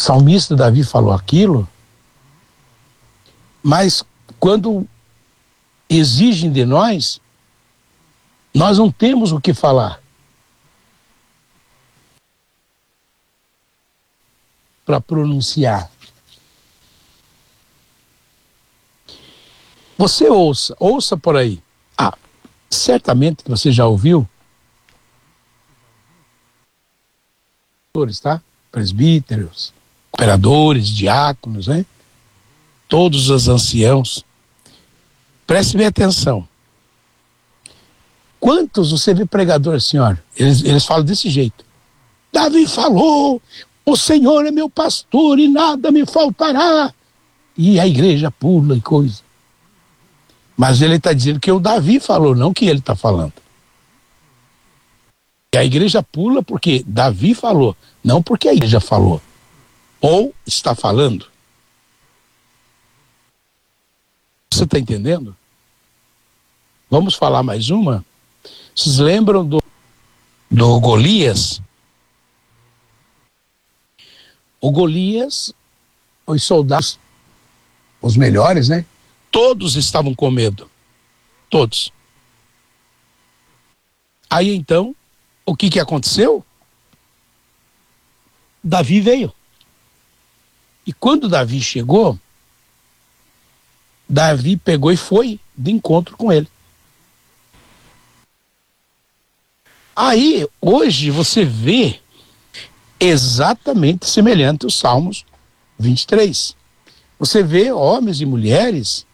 salmista Davi falou aquilo, mas quando exigem de nós, nós não temos o que falar para pronunciar. Você ouça por aí. Certamente que você já ouviu, tá? Presbíteros, cooperadores, diáconos, né? Todos os anciãos. Preste bem atenção. Quantos você vê pregador assim, ó, eles falam desse jeito. Davi falou, o Senhor é meu pastor e nada me faltará. E a igreja pula e coisa. Mas ele está dizendo que o Davi falou, não que ele está falando. E a igreja pula porque Davi falou, não porque a igreja falou. Ou está falando. Você está entendendo? Vamos falar mais uma? Vocês lembram do Golias? O Golias, os soldados, os melhores, né? Todos estavam com medo. Todos. Aí então, o que aconteceu? Davi veio. E quando Davi chegou, Davi pegou e foi de encontro com ele. Aí, hoje, você vê exatamente semelhante aos Salmos 23. Você vê homens e mulheres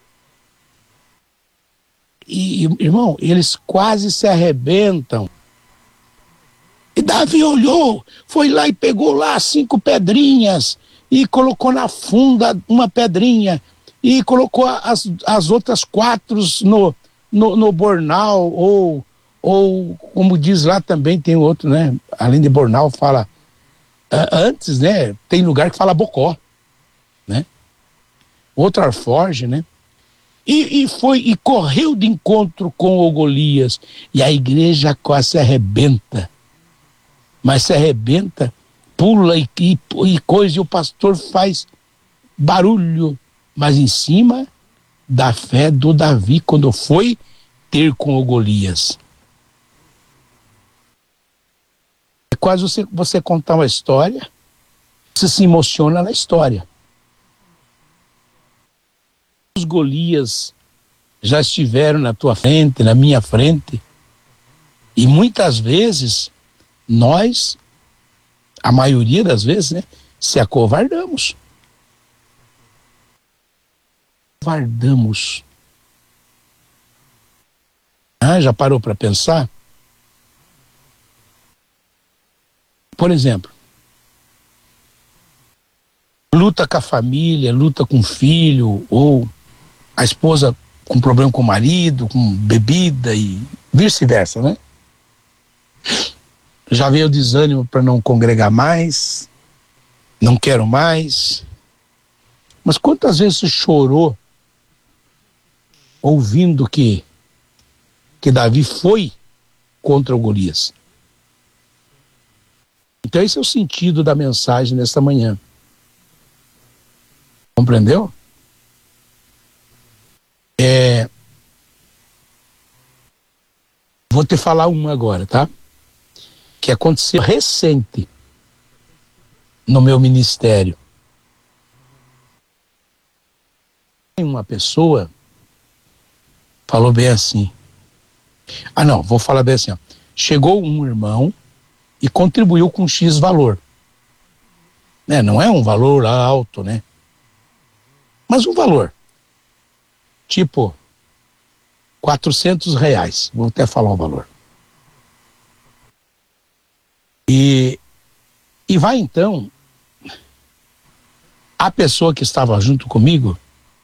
e, irmão, eles quase se arrebentam. E Davi olhou, foi lá e pegou lá 5 pedrinhas e colocou na funda uma pedrinha e colocou as outras 4 no bornal, ou como diz lá também, tem outro, né? Além de bornal, fala antes, né? Tem lugar que fala bocó, né? Outro alforge, né? E correu de encontro com o Golias. E a igreja quase se arrebenta. Mas se arrebenta, pula e coisa, e o pastor faz barulho. Mas em cima da fé do Davi, quando foi ter com o Golias. É quase você contar uma história, você se emociona na história. Os Golias já estiveram na tua frente, na minha frente, e muitas vezes nós, a maioria das vezes, né, se acovardamos. Já parou para pensar? Por exemplo, luta com a família, luta com o filho, ou a esposa com problema com o marido, com bebida e vice-versa, né? Já veio o desânimo para não congregar mais, não quero mais. Mas quantas vezes você chorou ouvindo que Davi foi contra o Golias? Então esse é o sentido da mensagem nesta manhã. Compreendeu? Vou te falar uma agora, tá? Que aconteceu recente no meu ministério. Uma pessoa falou bem assim. Não, vou falar bem assim, ó. Chegou um irmão e contribuiu com X valor. Né? Não é um valor alto, né? Mas um valor. Tipo, R$400. Vou até falar o valor. E vai então, a pessoa que estava junto comigo,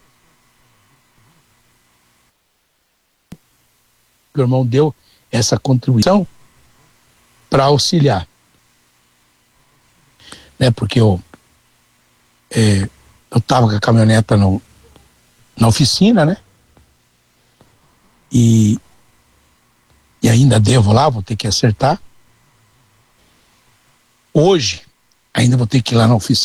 o irmão deu essa contribuição para auxiliar, né? Porque eu estava com a caminhoneta na oficina, né? E ainda devo lá, vou ter que acertar. Hoje, ainda vou ter que ir lá na oficina